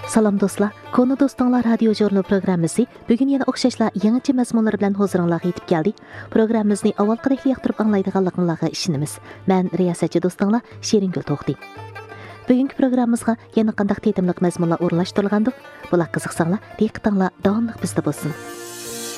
Salam dostlar, Konu Dostanglar radio jurnal programmasi bugun yana o'xshashlar yangicha mazmunlar bilan huzuringizga yetib keldi. Programmamizni avvalgidek yoqtirib anglaydiganligingizga ishonamiz. Men riyosatchi do'stanglar Sherinkul To'xti. Bugungi programmamizga yana qanday tetimliq mazmunlar o'rnashtirilgandi? Bular qiziqsanglar, diqqatinglar davomli bizda bo'lsin.